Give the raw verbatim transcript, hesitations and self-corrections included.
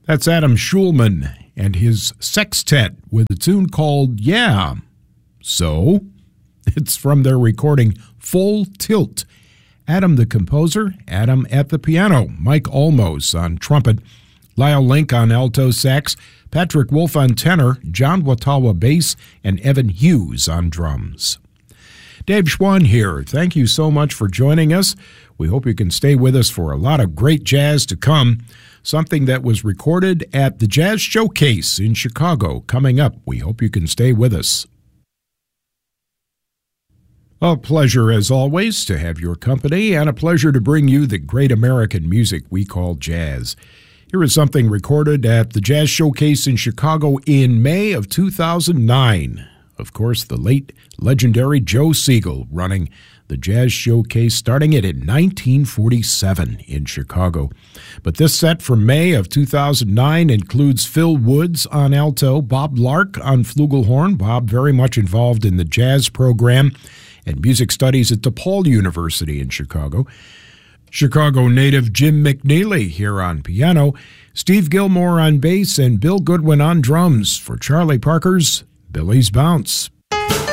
That's Adam Schulman and his sextet with a tune called Yeah. So, it's from their recording Full Tilt. Adam the composer, Adam at the piano, Mike Olmos on trumpet, Lyle Link on alto sax, Patrick Wolf on tenor, John Watawa bass, and Evan Hughes on drums. Dave Schwann here. Thank you so much for joining us. We hope you can stay with us for a lot of great jazz to come. Something that was recorded at the Jazz Showcase in Chicago coming up. We hope you can stay with us. A pleasure, as always, to have your company, and a pleasure to bring you the great American music we call jazz. Here is something recorded at the Jazz Showcase in Chicago in May of two thousand nine. Of course, the late legendary Joe Siegel running the Jazz Showcase, starting it in nineteen forty-seven in Chicago. But this set from May of two thousand nine includes Phil Woods on alto, Bob Lark on flugelhorn, Bob very much involved in the jazz program and music studies at DePaul University in Chicago. Chicago native Jim McNeely here on piano, Steve Gilmore on bass, and Bill Goodwin on drums for Charlie Parker's Billy's Bounce.